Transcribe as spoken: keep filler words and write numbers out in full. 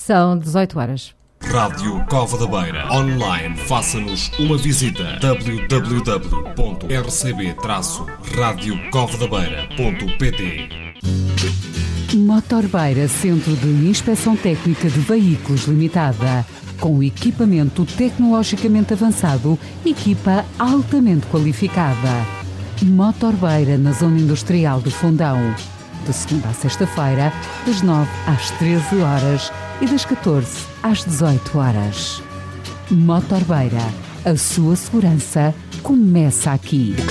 São dezoito horas. Rádio Cova da Beira. Online, faça-nos uma visita. w w w ponto r c b traço rádio cova da beira ponto p t. Motor Beira, Centro de Inspeção Técnica de Veículos Limitada. Com equipamento tecnologicamente avançado, equipa altamente qualificada. Motor Beira, na Zona Industrial do Fundão. De segunda a sexta-feira, das nove às treze horas e das catorze às dezoito horas. Motor Beira, a sua segurança começa aqui.